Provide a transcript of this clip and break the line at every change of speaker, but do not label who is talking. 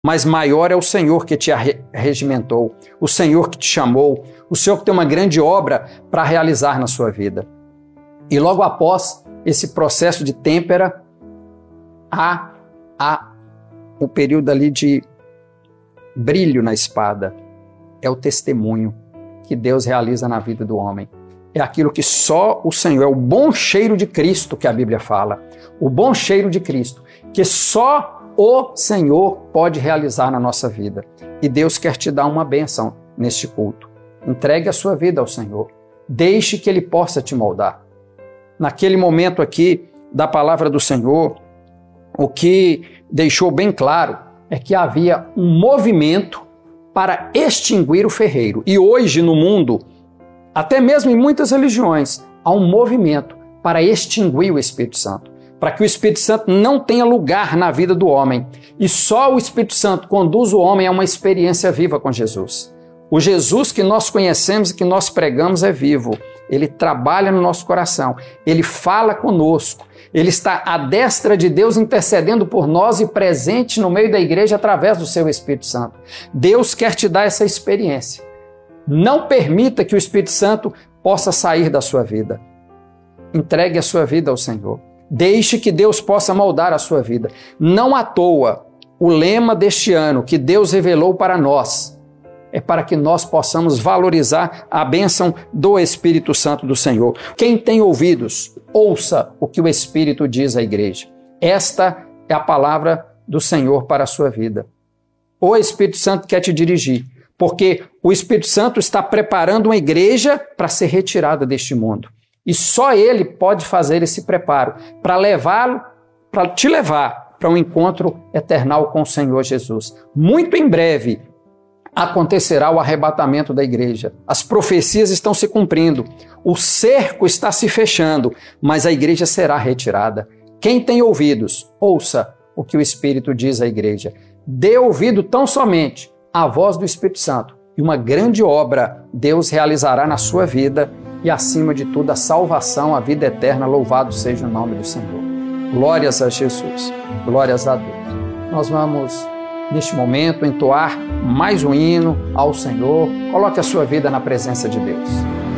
mas maior é o Senhor que te regimentou, o Senhor que te chamou, o Senhor que tem uma grande obra para realizar na sua vida. E logo após esse processo de têmpera, há o período ali de brilho na espada. É o testemunho que Deus realiza na vida do homem. É aquilo que só o Senhor, é o bom cheiro de Cristo que a Bíblia fala. O bom cheiro de Cristo, que só o Senhor pode realizar na nossa vida. E Deus quer te dar uma bênção neste culto. Entregue a sua vida ao Senhor. Deixe que Ele possa te moldar. Naquele momento aqui da palavra do Senhor, o que deixou bem claro é que havia um movimento para extinguir o ferreiro. E hoje no mundo, até mesmo em muitas religiões, há um movimento para extinguir o Espírito Santo, para que o Espírito Santo não tenha lugar na vida do homem. E só o Espírito Santo conduz o homem a uma experiência viva com Jesus. O Jesus que nós conhecemos e que nós pregamos é vivo. Ele trabalha no nosso coração, Ele fala conosco, Ele está à destra de Deus intercedendo por nós e presente no meio da igreja através do seu Espírito Santo. Deus quer te dar essa experiência. Não permita que o Espírito Santo possa sair da sua vida. Entregue a sua vida ao Senhor. Deixe que Deus possa moldar a sua vida. Não à toa, o lema deste ano que Deus revelou para nós é para que nós possamos valorizar a bênção do Espírito Santo do Senhor. Quem tem ouvidos, ouça o que o Espírito diz à igreja. Esta é a palavra do Senhor para a sua vida. O Espírito Santo quer te dirigir, porque o Espírito Santo está preparando uma igreja para ser retirada deste mundo. E só Ele pode fazer esse preparo para te levar para um encontro eternal com o Senhor Jesus. Muito em breve acontecerá o arrebatamento da igreja. As profecias estão se cumprindo, o cerco está se fechando, mas a igreja será retirada. Quem tem ouvidos, ouça o que o Espírito diz à igreja. Dê ouvido tão somente à voz do Espírito Santo e uma grande obra Deus realizará na sua vida e, acima de tudo, a salvação, a vida eterna. Louvado seja o nome do Senhor. Glórias a Jesus, glórias a Deus. Nós vamos, neste momento, entoar mais um hino ao Senhor. Coloque a sua vida na presença de Deus.